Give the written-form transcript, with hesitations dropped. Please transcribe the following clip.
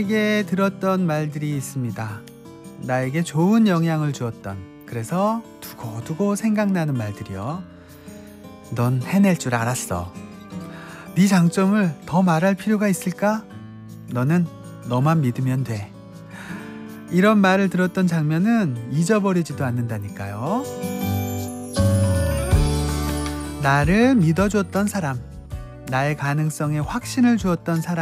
나에게 들었던 말들이 있습니다. 나에게 좋은 영향을 주었던, 그래서 두고두고 생각나는 말들이요. 넌 해낼 줄 알았어. 네 장점을 더 말할 필요가 있을까? 너는 너만 믿으면 돼. 이런 말을 들었던 장면은 잊어버리지도 않는다니까요. 나를 믿어줬던 사람, 나의 가능성에 확신을 주었던 사람